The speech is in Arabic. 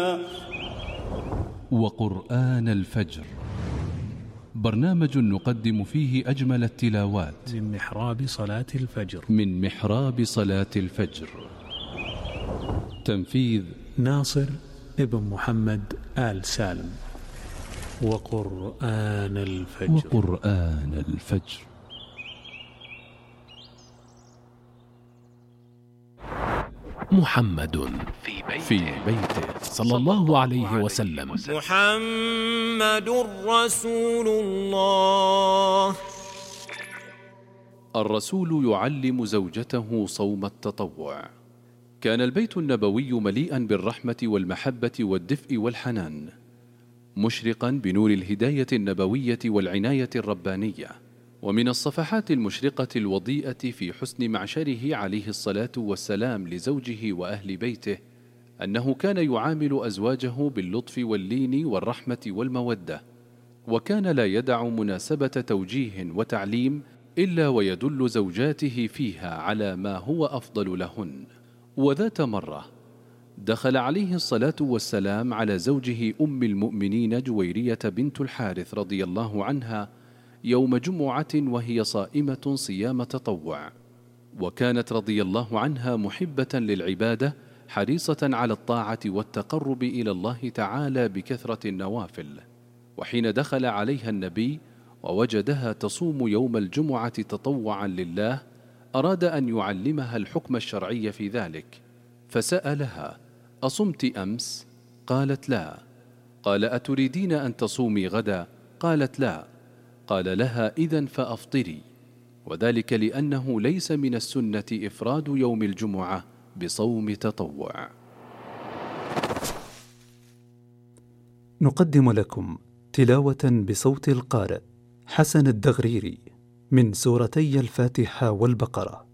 وقرآن الفجر، برنامج نقدم فيه أجمل التلاوات من محراب صلاة الفجر. تنفيذ ناصر ابن محمد آل سالم. وقرآن الفجر. محمد في بيته صلى الله عليه وسلم. محمد رسول الله. الرسول يعلم زوجته صوم التطوع. كان البيت النبوي مليئا بالرحمة والمحبة والدفء والحنان، مشرقا بنور الهداية النبوية والعناية الربانية. ومن الصفحات المشرقة الوضيئة في حسن معشره عليه الصلاة والسلام لزوجه وأهل بيته أنه كان يعامل أزواجه باللطف واللين والرحمة والمودة، وكان لا يدع مناسبة توجيه وتعليم إلا ويدل زوجاته فيها على ما هو أفضل لهن. وذات مرة دخل عليه الصلاة والسلام على زوجه أم المؤمنين جويرية بنت الحارث رضي الله عنها يوم جمعة وهي صائمة صيام تطوع، وكانت رضي الله عنها محبة للعبادة، حريصة على الطاعة والتقرب إلى الله تعالى بكثرة النوافل. وحين دخل عليها النبي ووجدها تصوم يوم الجمعة تطوعا لله، أراد أن يعلمها الحكم الشرعي في ذلك، فسألها: أصمت أمس؟ قالت لا. قال: أتريدين أن تصومي غدا؟ قالت لا. قال لها: إذن فأفطري، وذلك لأنه ليس من السنة إفراد يوم الجمعة بصوم تطوع. نقدم لكم تلاوة بصوت القارئ حسن الدغريري من سورتي الفاتحة والبقرة.